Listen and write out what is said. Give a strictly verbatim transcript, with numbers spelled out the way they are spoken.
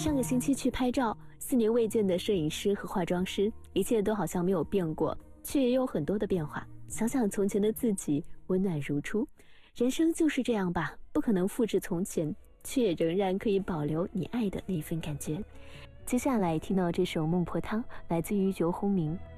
上个星期去拍照，四年未见的摄影师和化妆师，一切都好像没有变过，却也有很多的变化。想想从前的自己，温暖如初。人生就是这样吧，不可能复制从前，却也仍然可以保留你爱的那份感觉。接下来听到这首《孟婆汤》，来自于尤鸿明。